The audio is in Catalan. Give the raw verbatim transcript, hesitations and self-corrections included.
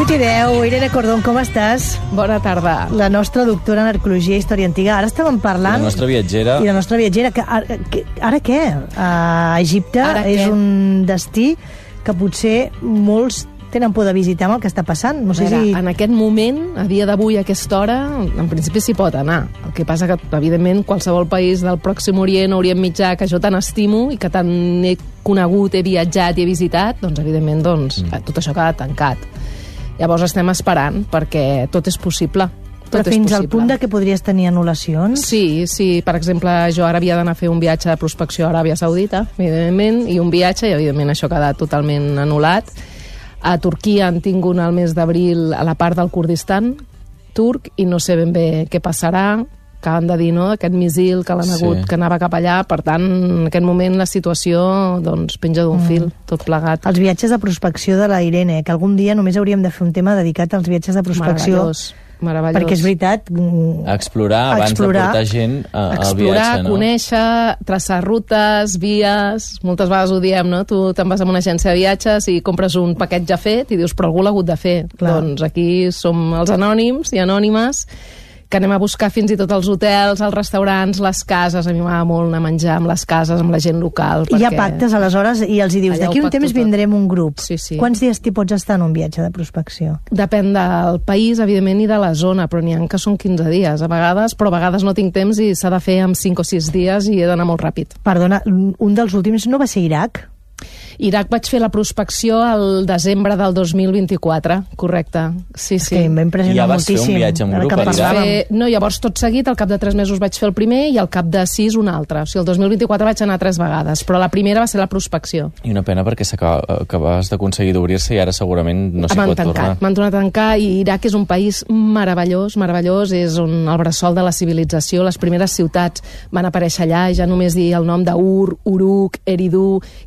vuit i deu, Irene Cordón, com estàs? Bona tarda. La nostra doctora en arqueologia i història antiga. Ara estàvem parlant... I la nostra viatgera. I la nostra viatgera. Que, ara, que, ara què? Uh, Egipte ara és què? un destí que potser molts tenen por de visitar amb el que està passant. No sé veure, si... En aquest moment, a dia d'avui, a aquesta hora, en principi s'hi pot anar. El que passa que, evidentment, qualsevol país del Pròxim Orient, Orient Mitjà, que jo tant estimo i que tant he conegut, he viatjat i he visitat, doncs, evidentment, doncs, mm. tot això queda tancat. Llavors estem esperant, perquè tot és possible. Tot Però és fins possible. al punt de que podries tenir anul·lacions? Sí, sí. Per exemple, jo ara havia d'anar a fer un viatge de prospecció a Aràbia Saudita, evidentment, i un viatge, i evidentment això ha quedat totalment anul·lat. A Turquia han tingut el mes d'abril a la part del Kurdistan turc, i no sé ben bé què passarà. Acaben de dir, no?, aquest míssil que l'han Sí. hagut, que anava cap allà. Per tant, en aquest moment la situació doncs, penja d'un Mm. fil, tot plegat. Els viatges de prospecció de la Irene, que algun dia només hauríem de fer un tema dedicat als viatges de prospecció. Meravellós, meravellós. Perquè és veritat... mm, Explorar abans explorar, de portar gent a, al Explorar, viatge, no? conèixer, traçar rutes, vies... Moltes vegades ho diem, no? Tu te'n vas a una agència de viatges i compres un paquet ja fet i dius, però algú l'ha hagut de fer. Clar. Doncs aquí som els anònims i anònimes que anem a buscar fins i tot els hotels, els restaurants, les cases. A mi m'agrada molt anar a menjar amb les cases, amb la gent local. I hi ha perquè... pactes, aleshores, i els hi dius, Allà ho d'aquí un pacto temps tot. vindrem un grup. Sí, sí. Quants dies t'hi pots estar en un viatge de prospecció? Depèn del país, evidentment, i de la zona, però n'hi ha que són quinze dies, a vegades, però a vegades no tinc temps i s'ha de fer en cinc o sis dies i he d'anar molt ràpid. Perdona, un dels últims no va ser Iraq? Iraq vaig fer la prospecció al desembre del dos mil vint-i-quatre, correcte. Sí, sí. Que em va impressionar Ja vas fer un moltíssim. viatge en ara grup que a l'Iraq? parlàvem. Fer... No, llavors tot seguit, al cap de tres mesos vaig fer el primer i al cap de sis un altre. O sigui, el dos mil vint-i-quatre vaig anar tres vegades, però la primera va ser la prospecció. I una pena perquè s'acaba- acabaves d'aconseguir d'obrir-se i ara segurament no s'hi M'han pot tornar. tancat, m'han tornat a tancar, i Iraq és un país meravellós, meravellós, és un, el bressol de la civilització. Les primeres ciutats van aparèixer allà, ja només dir el nom d'Ur, Uruk, Eridu,